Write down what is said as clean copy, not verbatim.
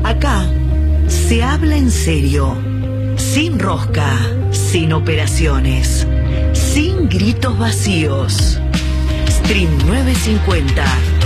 Acá se habla en serio, sin rosca, sin operaciones, sin gritos vacíos. Stream 950.